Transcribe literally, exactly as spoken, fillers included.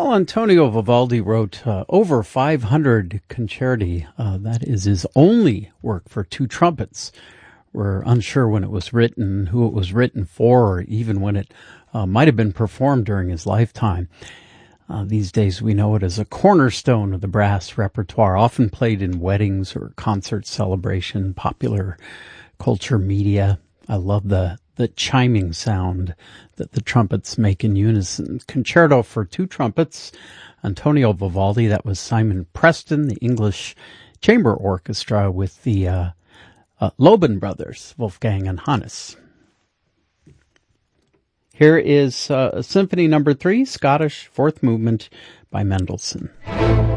Well, Antonio Vivaldi wrote uh, over five hundred concerti. Uh, that is his only work for two trumpets. We're unsure when it was written, who it was written for, or even when it uh, might have been performed during his lifetime. Uh, these days we know it as a cornerstone of the brass repertoire, often played in weddings or concert celebration, popular culture media. I love the, the chiming sound that the trumpets make in unison. Concerto for two trumpets, Antonio Vivaldi. That was Simon Preston, the English Chamber Orchestra with the uh, uh, Loban brothers, Wolfgang and Hannes. Here is uh, Symphony Number Three, Scottish Fourth Movement by Mendelssohn.